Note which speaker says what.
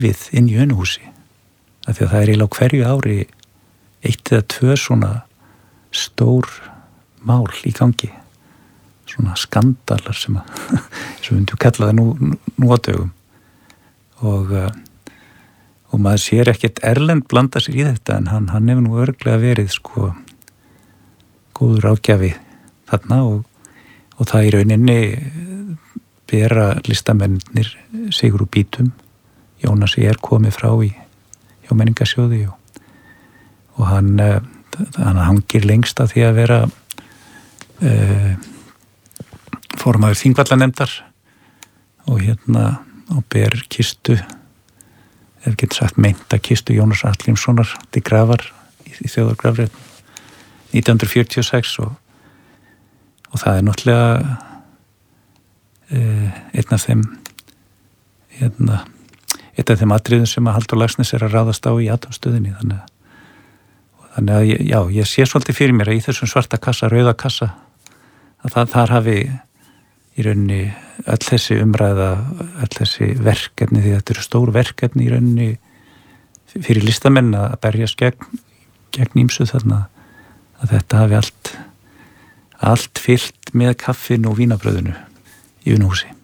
Speaker 1: við inn í Unuhúsi. Af því að það eiginlega á hverju ári 1 eða 2 svona stór mál í gangi. Svona skandalar sem við myndum kalla það nú á dögum. Og maður sér ekkert erlend blanda sér í þetta, en hann hefur nú örugglega verið sko góður ágjafi þarna og það í rauninni bera listamennir sigur úr bítum. Jónas komið frá hjá menningarsjóði og hann hangir lengst að því að vera formaður Þingvallanemndar og ber kistu, ef getur sagt meinta kistu Jónas Hallgrímssonar til grafar í þjóðargrafreit 1946 og það náttúrulega einn af þeim atriðum sem að Halldór Laxness að ráðast á í atómstöðinni, þannig að já, ég sé svolítið fyrir mér að í þessum svarta kassa, rauða kassa, að þar hafi í rauninni öll þessi umræða, öll þessi verkefni, því þetta eru stór verkefni í rauninni fyrir listamenn að berjast gegn ýmsu, þarna að þetta hafi allt fyllt með kaffinu og vínabrauðinu í Unuhúsi.